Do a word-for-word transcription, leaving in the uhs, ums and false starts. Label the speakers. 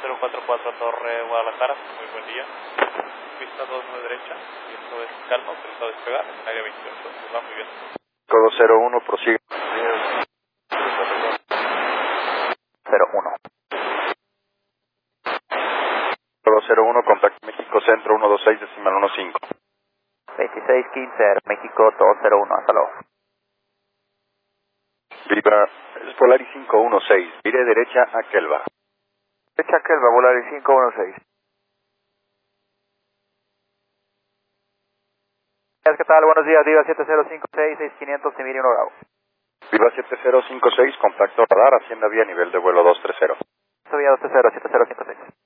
Speaker 1: cero cuatro cuatro Torre Guadalajara, muy buen día. Pista dos nueve derecha, viento es calma, autorizado a despegar, en área veintiocho, nos va muy bien.
Speaker 2: Código cero uno, prosigue.
Speaker 3: cero uno.
Speaker 2: Código cero uno, contacto México Centro uno dos seis, decimal uno cinco.
Speaker 3: veintiséis quince, México dos cero uno, hasta luego.
Speaker 2: Viva, es Polaris cinco uno seis, vire derecha a Kelva.
Speaker 3: Derecha Kelva, Polaris cinco uno seis. ¿Qué tal? Buenos días, Viva siete cero cinco seis, seis quinientos, Simiri uno Bravo.
Speaker 2: Viva siete cero cinco seis, contacto radar, hacienda vía nivel de vuelo dos tres cero.
Speaker 3: Vía dos tres cero, siete cero cinco seis.